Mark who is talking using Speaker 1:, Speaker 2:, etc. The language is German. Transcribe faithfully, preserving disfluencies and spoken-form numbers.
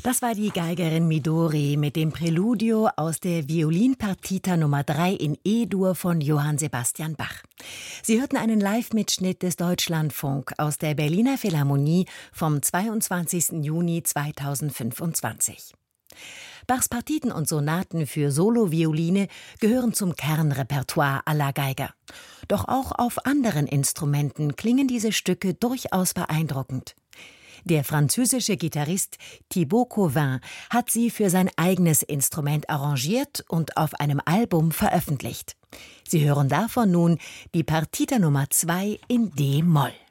Speaker 1: Das war die Geigerin Midori mit dem Präludio aus der Violinpartita Nummer drei in E-Dur von Johann Sebastian Bach. Sie hörten einen Live-Mitschnitt des Deutschlandfunk aus der Berliner Philharmonie vom zweiundzwanzigsten Juni zweitausendfünfundzwanzig. Bachs Partiten und Sonaten für Solovioline gehören zum Kernrepertoire aller Geiger. Doch auch auf anderen Instrumenten klingen diese Stücke durchaus beeindruckend. Der französische Gitarrist Thibaut Cauvin hat sie für sein eigenes Instrument arrangiert und auf einem Album veröffentlicht. Sie hören davon nun die Partita Nummer zwei in D-Moll.